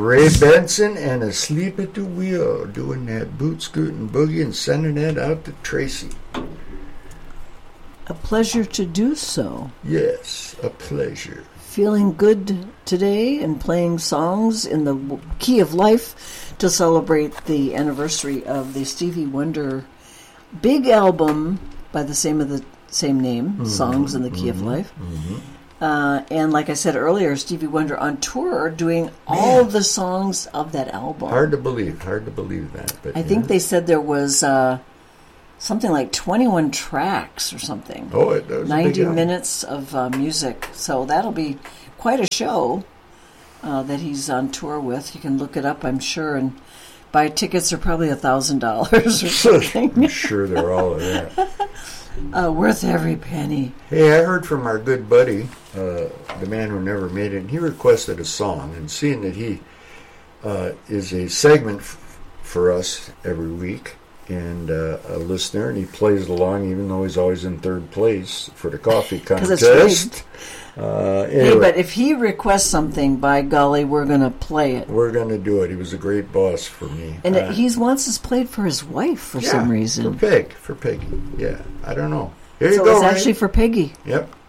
Ray Benson and Asleep at the Wheel, doing that boot scooting boogie and sending that out to Tracy. A pleasure to do so. Yes, a pleasure. Feeling good today and playing songs in the key of life to celebrate the anniversary of the Stevie Wonder big album by the same name, Songs in the Key of Life. And like I said earlier, Stevie Wonder on tour doing all the songs of that album. Hard to believe that. But I think they said there was something like 21 tracks or something. Oh, that was 90 minutes of music. So that'll be quite a show that he's on tour with. You can look it up, I'm sure, and buy tickets. Are probably $1,000 or something. I'm sure they're all of that. Worth every penny. Hey, I heard from our good buddy, the man who never made it, and he requested a song. And seeing that he is a segment for us every week, and a listener, and he plays along even though he's always in third place for the coffee contest. Anyway, hey, but if he requests something, by golly, we're going to play it. We're going to do it. He was a great boss for me. And he wants us played for his wife for some reason. For Peggy. Yeah, I don't know. Here you so go, it's Ray. actually for Peggy. Yep.